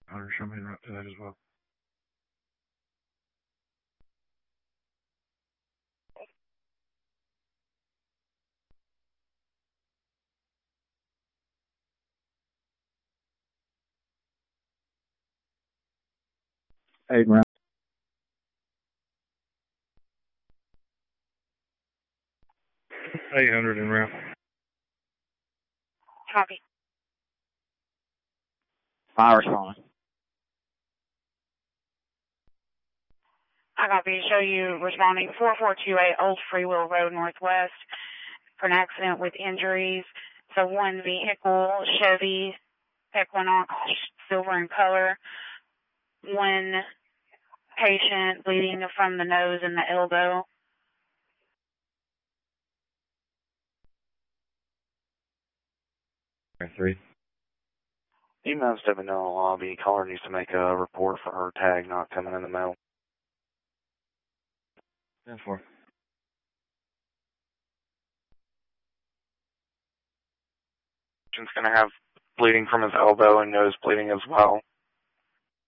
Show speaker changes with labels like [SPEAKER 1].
[SPEAKER 1] Show me route to that as well.
[SPEAKER 2] Aiden route.
[SPEAKER 1] 800 en route.
[SPEAKER 3] Copy.
[SPEAKER 2] 5 responding.
[SPEAKER 3] I copy. Show you responding 4428 Old Freewheel Road Northwest for an accident with injuries. So one vehicle, Chevy Equinox, silver in color. One patient bleeding from the nose and the elbow.
[SPEAKER 1] Three.
[SPEAKER 4] Email 7 lobby. Caller needs to make a report for her tag not coming in the mail.
[SPEAKER 1] 10-4.
[SPEAKER 4] Patient's going to have bleeding from his elbow and nose bleeding as well.